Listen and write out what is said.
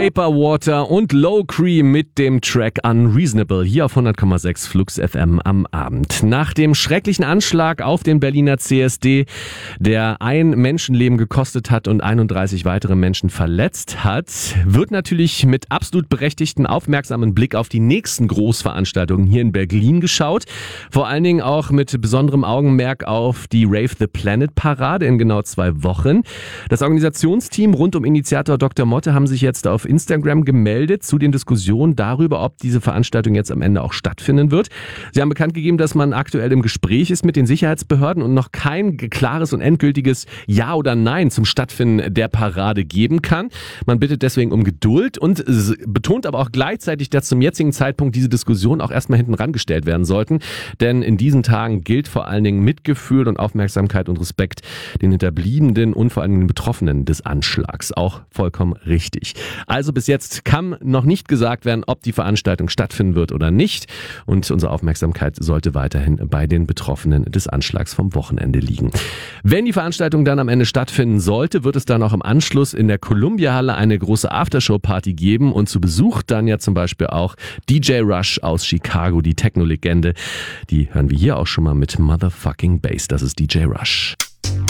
Paper Water und Low Cream mit dem Track Unreasonable hier auf 100,6 Flux FM am Abend. Nach dem schrecklichen Anschlag auf den Berliner CSD, der ein Menschenleben gekostet hat und 31 weitere Menschen verletzt hat, wird natürlich mit absolut berechtigten, aufmerksamen Blick auf die nächsten Großveranstaltungen hier in Berlin geschaut. Vor allen Dingen auch mit besonderem Augenmerk auf die Rave the Planet Parade in genau 2 Wochen. Das Organisationsteam rund um Initiator Dr. Motte haben sich jetzt auf Instagram gemeldet zu den Diskussionen darüber, ob diese Veranstaltung jetzt am Ende auch stattfinden wird. Sie haben bekannt gegeben, dass man aktuell im Gespräch ist mit den Sicherheitsbehörden und noch kein klares und endgültiges Ja oder Nein zum Stattfinden der Parade geben kann. Man bittet deswegen um Geduld und betont aber auch gleichzeitig, dass zum jetzigen Zeitpunkt diese Diskussionen auch erstmal hinten rangestellt werden sollten. Denn in diesen Tagen gilt vor allen Dingen Mitgefühl und Aufmerksamkeit und Respekt den Hinterbliebenen und vor allem den Betroffenen des Anschlags. Auch vollkommen richtig. Also bis jetzt kann noch nicht gesagt werden, ob die Veranstaltung stattfinden wird oder nicht. Und unsere Aufmerksamkeit sollte weiterhin bei den Betroffenen des Anschlags vom Wochenende liegen. Wenn die Veranstaltung dann am Ende stattfinden sollte, wird es dann auch im Anschluss in der Columbia-Halle eine große Aftershow-Party geben und zu Besuch dann ja zum Beispiel auch DJ Rush aus Chicago, die Techno-Legende. Die hören wir hier auch schon mal mit Motherfucking Bass. Das ist DJ Rush.